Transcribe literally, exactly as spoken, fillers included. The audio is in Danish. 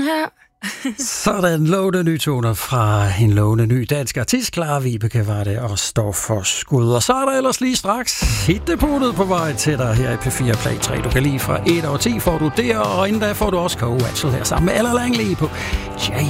her. Sådan lovende nytoner fra en lovende ny dansk artist. Clara Vibeke var det og står for skud. Og så er der ellers lige straks hitdepotet på vej til dig her i P fire Play tre. Du kan lige fra et over ti får du det, og inden da får du også Coe Watchell her sammen med Ella Langley på J